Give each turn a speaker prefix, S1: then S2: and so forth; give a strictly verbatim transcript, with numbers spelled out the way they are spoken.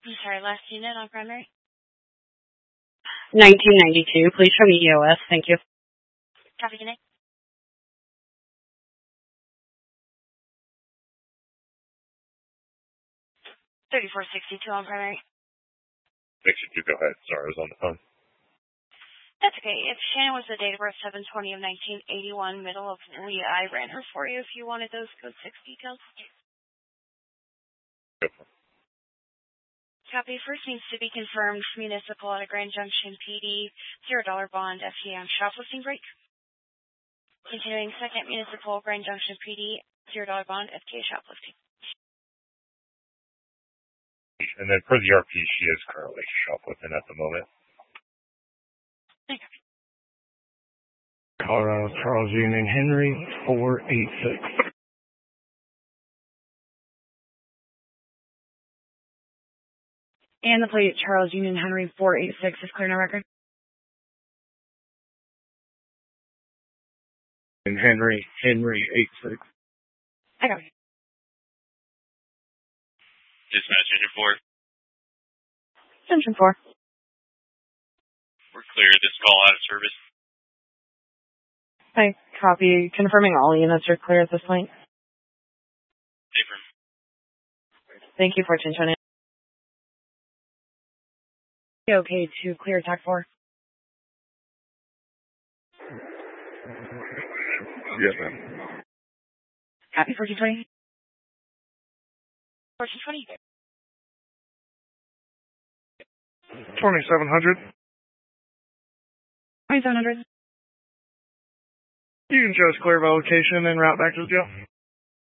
S1: I'm sorry, last unit on primary?
S2: nineteen ninety-two. Please show me E O S. Thank you.
S1: Copy, unit. thirty-four sixty-two on primary.
S3: sixty-two, go ahead. Sorry, I was on the phone.
S1: That's okay. If Shannon was the date of birth seven twenty of nineteen eighty-one, middle of Lee, I ran her for you if you wanted those code six details.
S3: Go for it.
S1: Copy. First needs to be confirmed. Municipal at a Grand Junction P D, zero dollar bond, F T M shoplifting break. Continuing second, municipal Grand Junction P D, zero dollar bond, F T A shoplifting.
S3: And then for the R P, she is currently shoplifting at the moment.
S1: Thank you.
S4: Colorado Charles Union Henry, four eight six.
S2: And the plate Charles Union Henry four eight six is clear no record.
S4: And Henry, Henry eight six.
S2: I got it.
S5: Dispatch engine four.
S2: Engine four.
S5: We're clear. This call out of service.
S2: Hi, copy. Confirming all units are clear at this point.
S5: Different.
S2: Thank you for attention. Okay to clear attack four.
S4: Yes, ma'am.
S2: Copy fourteen twenty.
S1: fourteen twenty.
S4: twenty-seven hundred.
S2: twenty-seven hundred.
S4: You can show us clear by location and route back to the jail.